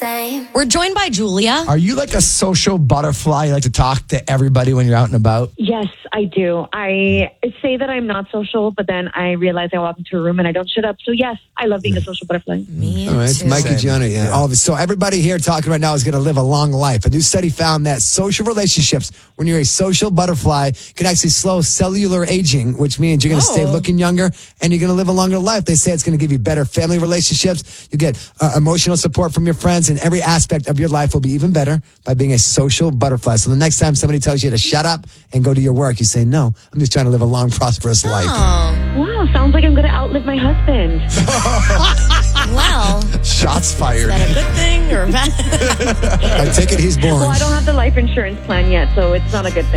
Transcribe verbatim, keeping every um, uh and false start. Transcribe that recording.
same. We're joined by Julia. Are you like a social butterfly? You like to talk to everybody when you're out and about? Yes, I do. I say that I'm not social, but then I realize I walk into a room and I don't shut up. So yes, I love being a social butterfly. Me All right, it's too. Mike and Gianna. Yeah. All of it. So everybody here talking right now is going to live a long life. A new study found that social relationships, when you're a social butterfly, can actually slow cellular aging, which means you're going to stay Oh. looking younger and you're going to live a longer life. They say it's going to give you better family relationships. You get uh, emotional support from your friends, and every aspect of your life will be even better by being a social butterfly. So the next time somebody tells you to shut up and go to your work, you say, no, I'm just trying to live a long, prosperous life. Oh, Wow, sounds like I'm going to outlive my husband. well, Shots fired. is that a good thing or bad? I take it he's born. Well, I don't have the life insurance plan yet, so it's not a good thing.